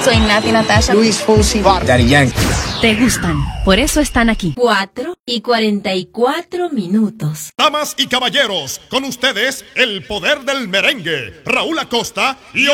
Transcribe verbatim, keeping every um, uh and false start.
Soy Nati Natasha. Luis Fonsi. Daddy Yankee. Te gustan, por eso están aquí. Cuatro y cuarenta y cuatro minutos. Damas y caballeros, con ustedes, el poder del merengue, Raúl Acosta y